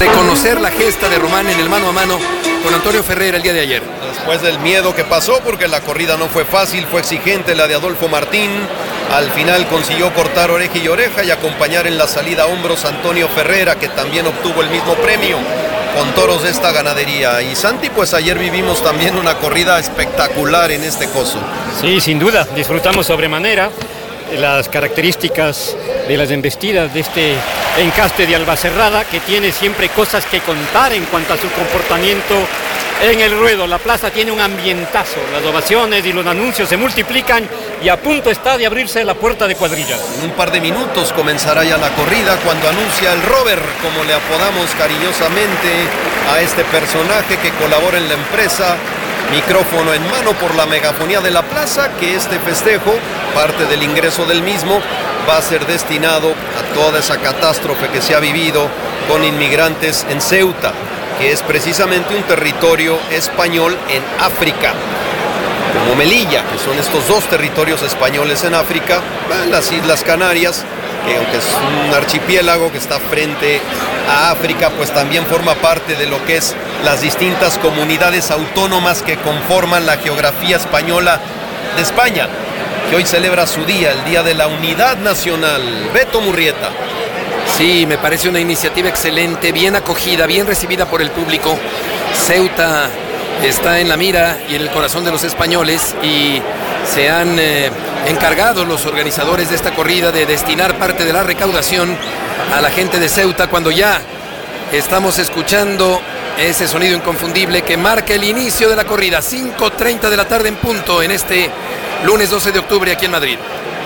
reconocer la gesta de Román en el mano a mano con Antonio Ferrer el día de ayer. Después del miedo que pasó, porque la corrida no fue fácil, fue exigente la de Adolfo Martín. Al final consiguió cortar oreja y oreja y acompañar en la salida a hombros a Antonio Ferrera, que también obtuvo el mismo premio con toros de esta ganadería. Y Santi, pues ayer vivimos también una corrida espectacular en este coso. Sí, sin duda, disfrutamos sobremanera las características de las embestidas de este encaste de Albacerrada, que tiene siempre cosas que contar en cuanto a su comportamiento en el ruedo. La plaza tiene un ambientazo, las ovaciones y los anuncios se multiplican y a punto está de abrirse la puerta de cuadrillas. En un par de minutos comenzará ya la corrida cuando anuncia el Robert, como le apodamos cariñosamente a este personaje que colabora en la empresa. Micrófono en mano por la megafonía de la plaza, que este festejo, parte del ingreso del mismo, va a ser destinado a toda esa catástrofe que se ha vivido con inmigrantes en Ceuta, que es precisamente un territorio español en África, como Melilla, que son estos dos territorios españoles en África, las Islas Canarias, que aunque es un archipiélago que está frente a África, pues también forma parte de lo que es las distintas comunidades autónomas que conforman la geografía española de España, que hoy celebra su día, el Día de la Unidad Nacional. Beto Murrieta. Sí, me parece una iniciativa excelente, bien acogida, bien recibida por el público. Ceuta está en la mira y en el corazón de los españoles y se han encargado los organizadores de esta corrida de destinar parte de la recaudación a la gente de Ceuta, cuando ya estamos escuchando ese sonido inconfundible que marca el inicio de la corrida, 5:30 de la tarde en punto en este lunes 12 de octubre aquí en Madrid.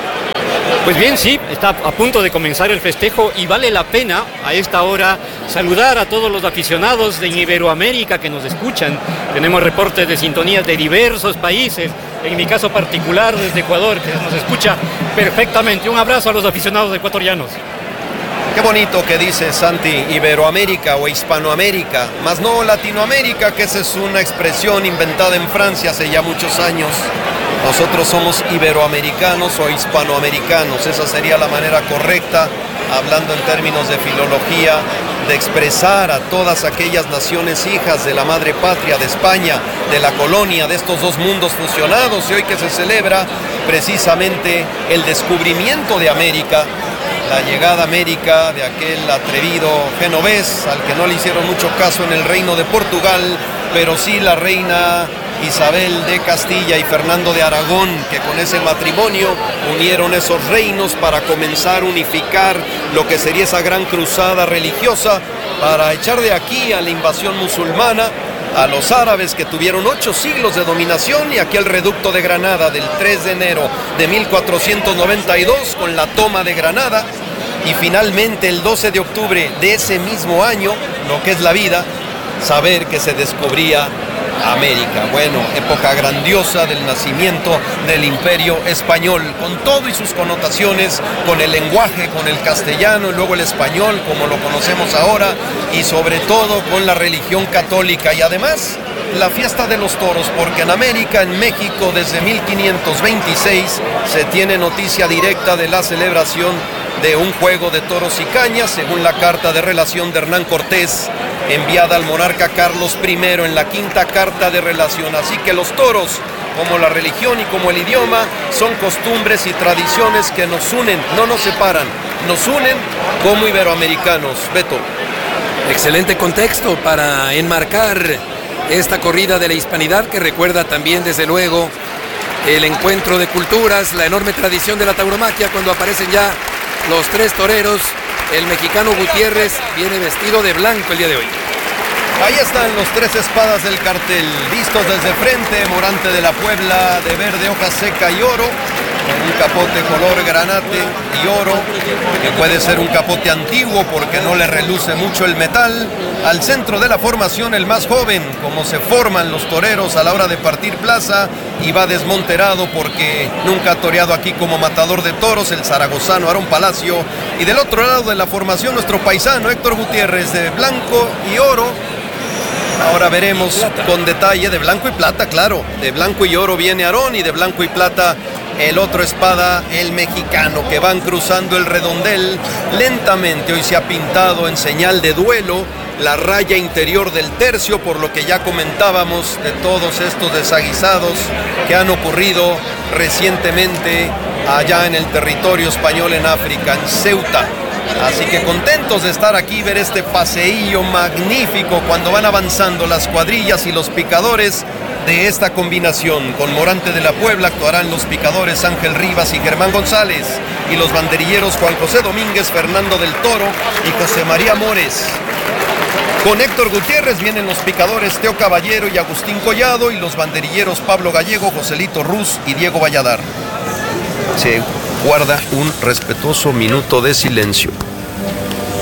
Pues bien, sí, está a punto de comenzar el festejo y vale la pena a esta hora saludar a todos los aficionados de Iberoamérica que nos escuchan. Tenemos reportes de sintonías de diversos países, en mi caso particular desde Ecuador, que nos escucha perfectamente. Un abrazo a los aficionados ecuatorianos. Qué bonito que dice Santi, Iberoamérica o Hispanoamérica, más no Latinoamérica, que esa es una expresión inventada en Francia hace ya muchos años. Nosotros somos iberoamericanos o hispanoamericanos, esa sería la manera correcta, hablando en términos de filología, de expresar a todas aquellas naciones hijas de la madre patria, de España, de la colonia, de estos dos mundos fusionados, y hoy que se celebra precisamente el descubrimiento de América, la llegada a América de aquel atrevido genovés, al que no le hicieron mucho caso en el reino de Portugal, pero sí la reina Isabel de Castilla y Fernando de Aragón, que con ese matrimonio unieron esos reinos para comenzar a unificar lo que sería esa gran cruzada religiosa para echar de aquí a la invasión musulmana, a los árabes que tuvieron 8 siglos de dominación, y aquel reducto de Granada del 3 de enero de 1492 con la toma de Granada, y finalmente el 12 de octubre de ese mismo año, lo que es la vida, saber que se descubría América. Bueno, época grandiosa del nacimiento del Imperio Español, con todo y sus connotaciones, con el lenguaje, con el castellano y luego el español como lo conocemos ahora, y sobre todo con la religión católica, y además la fiesta de los toros, porque en América, en México, desde 1526 se tiene noticia directa de la celebración de un juego de toros y cañas, según la carta de relación de Hernán Cortés, enviada al monarca Carlos I en la quinta carta de relación. Así que los toros, como la religión y como el idioma, son costumbres y tradiciones que nos unen, no nos separan, nos unen como iberoamericanos. Beto. Excelente contexto para enmarcar esta corrida de la hispanidad, que recuerda también, desde luego, el encuentro de culturas, la enorme tradición de la tauromaquia, cuando aparecen ya los 3 toreros. El mexicano Gutiérrez viene vestido de blanco el día de hoy. Ahí están los 3 espadas del cartel, vistos desde frente: Morante de la Puebla de verde, hoja seca y oro, con un capote color granate y oro, que puede ser un capote antiguo porque no le reluce mucho el metal. Al centro de la formación, el más joven, como se forman los toreros a la hora de partir plaza, y va desmonterado porque nunca ha toreado aquí como matador de toros, el zaragozano Aarón Palacio. Y del otro lado de la formación, nuestro paisano Héctor Gutiérrez, de blanco y oro. Ahora veremos con detalle, de blanco y plata, claro, de blanco y oro viene Aarón, y de blanco y plata el otro espada, el mexicano, que van cruzando el redondel lentamente. Hoy se ha pintado en señal de duelo la raya interior del tercio, por lo que ya comentábamos de todos estos desaguisados que han ocurrido recientemente allá en el territorio español en África, en Ceuta. Así que contentos de estar aquí, ver este paseillo magnífico cuando van avanzando las cuadrillas y los picadores de esta combinación. Con Morante de la Puebla actuarán los picadores Ángel Rivas y Germán González, y los banderilleros Juan José Domínguez, Fernando del Toro y José María Mores. Con Héctor Gutiérrez vienen los picadores Teo Caballero y Agustín Collado, y los banderilleros Pablo Gallego, Joselito Ruz y Diego Valladar. Se guarda un respetuoso minuto de silencio.